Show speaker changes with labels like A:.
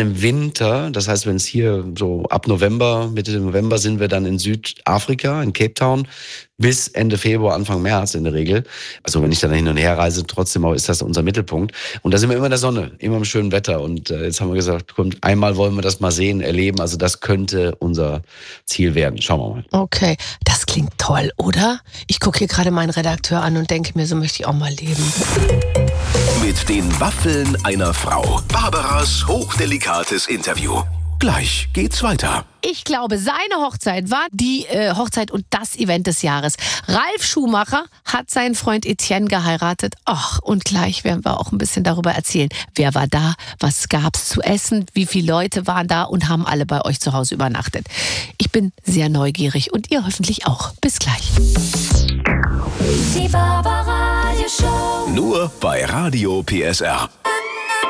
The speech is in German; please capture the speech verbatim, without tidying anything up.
A: im Winter, das heißt, wenn es hier so ab November, Mitte November sind wir dann in Südafrika, in Cape Town, bis Ende Februar, Anfang März in der Regel. Also wenn ich dann hin und her reise, trotzdem auch ist das unser Mittelpunkt. Und da sind wir immer in der Sonne, immer im schönen Wetter. Und äh, jetzt haben wir gesagt, kommt, einmal wollen wir das mal sehen, erleben. Also das könnte unser Ziel werden. Schauen wir mal.
B: Okay, das klingt toll, oder? Ich gucke hier gerade meinen Redakteur an und denke mir, so möchte ich auch mal leben.
C: Mit den Waffeln einer Frau. Barbaras hochdelikates Interview. Gleich geht's weiter.
B: Ich glaube, seine Hochzeit war die äh, Hochzeit und das Event des Jahres. Ralf Schumacher hat seinen Freund Etienne geheiratet. Ach, und gleich werden wir auch ein bisschen darüber erzählen. Wer war da? Was gab's zu essen? Wie viele Leute waren da und haben alle bei euch zu Hause übernachtet? Ich bin sehr neugierig und ihr hoffentlich auch. Bis gleich.
D: Die Barbaradio Show.
C: Nur bei Radio P S R.